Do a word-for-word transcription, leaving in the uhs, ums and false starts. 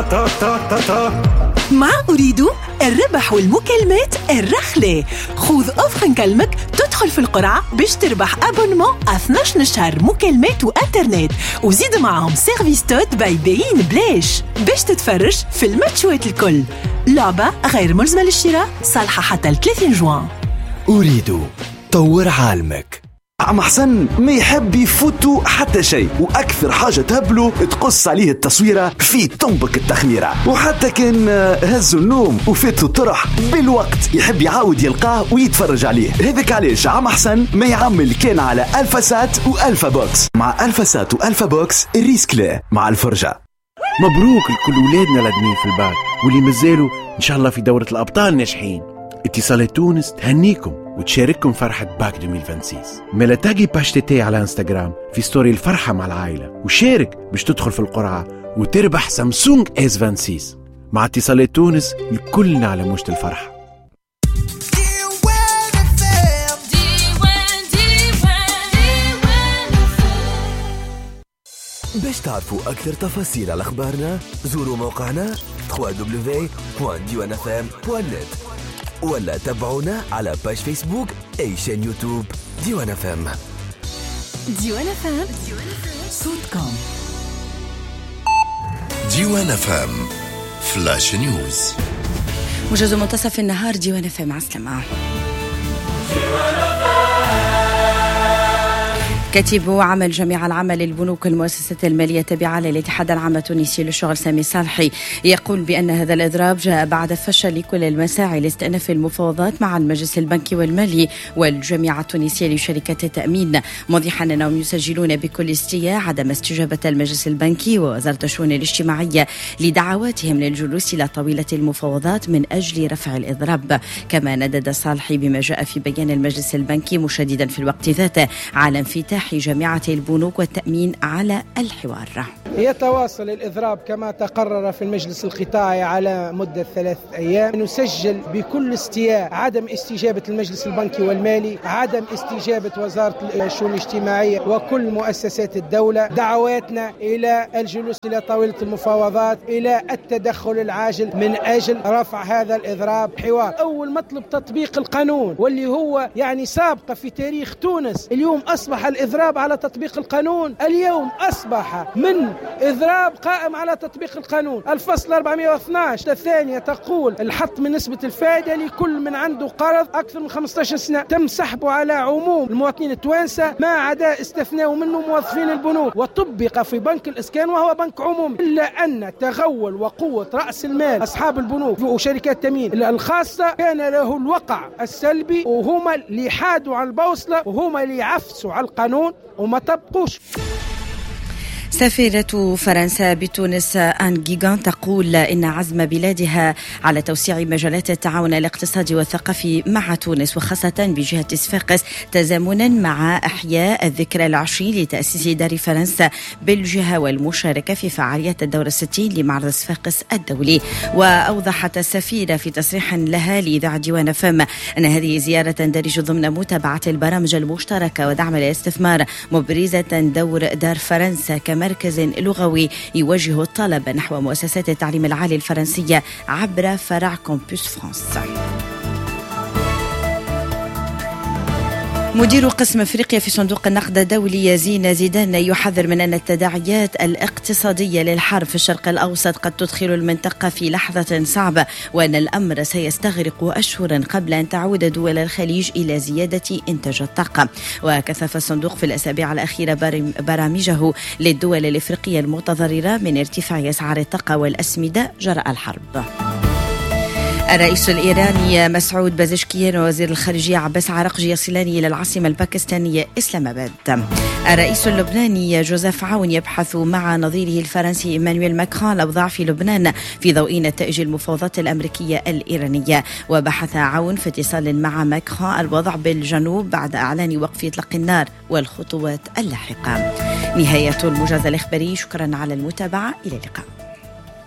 تا تا تا تا. مع أريد الربح والمكالمات الرخلة. خذ أوفر نكلمك تدخل في القرعة باش تربح أبونمون اثنا عشر شهر مكالمات وإنترنت، وزيد معهم سيرفيس توت باي باين بلاش باش تتفرج في الماتشات الكل. لعبة غير ملزمة للشراء، صالحة حتى ثلاثين جوان. أريد طور عالمك. عم حسن ما يحب يفوتوا حتى شيء، وأكثر حاجة تهبله تقص عليه التصويرة في طنبك التخميرة. وحتى كان هزوا النوم وفاتوا الطرح بالوقت يحب يعاود يلقاه ويتفرج عليه. هذاك علاش عم حسن ما يعمل كان على ألفاسات وألفا بوكس. مع ألفاسات وألفا بوكس الريسك لا مع الفرجة. مبروك لكل ولادنا الادمين في الباك واللي مازالوا إن شاء الله في دورة الأبطال ناجحين. اتصالات تونس تهنيكم وتشارككم فرحة باك ألفين وستة. ملا تاقي باش تي على انستغرام في ستوري الفرحة مع العائلة وشارك باش تدخل في القرعة وتربح سامسونج اس ستة وعشرين. مع اتصالات تونس الكلنا على موجة الفرحة. باش تعرفوا أكثر تفاصيل على أخبارنا زوروا موقعنا دبليو دبليو دبليو دوت ديوان اف ام دوت نت ولا تابعونا على باج فيسبوك أي شان يوتيوب ديوان اف ام. ديوان اف ام صوتكم. ديوان اف ام فلاش نيوز. موجز منتصف النهار. ديوان اف ام. عسلامة. كاتب عمل جميع العمل للبنوك المؤسسات المالية التابعة للاتحاد العام التونسي للشغل سامي صالحي يقول بأن هذا الإضراب جاء بعد فشل كل المساعي لاستئناف المفاوضات مع المجلس البنكي والمالي والجامعة التونسية لشركات التأمين، موضحا أنهم يسجلون بكل استياء عدم استجابة المجلس البنكي ووزارة الشؤون الاجتماعية لدعواتهم للجلوس إلى طاولة المفاوضات من أجل رفع الإضراب. كما ندد صالحي بما جاء في بيان المجلس البنكي مشددا في الوقت ذاته على انفتاح جامعة البنوك والتأمين على الحوار. يتواصل الإضراب كما تقرر في المجلس القطاعي على مدة ثلاث أيام. نسجل بكل استياء عدم استجابة المجلس البنكي والمالي، عدم استجابة وزارة الشؤون الاجتماعية وكل مؤسسات الدولة. دعواتنا إلى الجلوس إلى طاولة المفاوضات، إلى التدخل العاجل من أجل رفع هذا الإضراب. حوار أول مطلب تطبيق القانون، واللي هو يعني سابقة في تاريخ تونس. اليوم أصبح الإضراب على تطبيق القانون، اليوم أصبح من إضراب قائم على تطبيق القانون. الفصل أربعمائة واثني عشر الثانية تقول الحط من نسبة الفائدة لكل من عنده قرض أكثر من خمسة عشر سنة تم سحبه على عموم المواطنين التوانسة ما عدا استثناء منه موظفين البنوك، وطبق في بنك الإسكان وهو بنك عمومي. إلا أن تغول وقوة رأس المال أصحاب البنوك وشركات التأمين الخاصة كان له الوقع السلبي، وهما اللي حادوا على البوصلة وهما اللي عفسوا على القانون وما طبقوش. سفيرة فرنسا بتونس آن جيغان تقول إن عزم بلادها على توسيع مجالات التعاون الاقتصادي والثقافي مع تونس وخاصة بجهة صفاقس تزامنا مع إحياء الذكرى العشرين لتأسيس دار فرنسا بالجهة والمشاركة في فعاليات الدورة الستين لمعرض صفاقس الدولي. وأوضحت السفيرة في تصريح لها لإذاعة ديوان فم أن هذه زيارة تندرج ضمن متابعة البرامج المشتركة ودعم الاستثمار، مبرزة دور دار فرنسا كمركز لغوي يوجه الطلب نحو مؤسسات التعليم العالي الفرنسية عبر فرع كامبوس فرانس. مدير قسم أفريقيا في صندوق النقد الدولي يزين زيدان يحذر من أن التداعيات الاقتصادية للحرب في الشرق الأوسط قد تدخل المنطقة في لحظة صعبة، وأن الأمر سيستغرق أشهرا قبل أن تعود دول الخليج إلى زيادة إنتاج الطاقة. وكثف الصندوق في الأسابيع الأخيرة برامجه للدول الأفريقية المتضررة من ارتفاع أسعار الطاقة والأسمدة جراء الحرب. الرئيس الإيراني مسعود بازشكيان ووزير الخارجية عباس عراقجي يصلان إلى العاصمة الباكستانية إسلام آباد. الرئيس اللبناني جوزيف عون يبحث مع نظيره الفرنسي إيمانويل ماكرون الأوضاع في لبنان في ضوء نتائج المفاوضات الأمريكية الإيرانية. وبحث عون في اتصال مع ماكرون الوضع بالجنوب بعد إعلان وقف إطلاق النار والخطوات اللاحقة. نهاية الموجز الإخباري، شكرا على المتابعة، إلى اللقاء.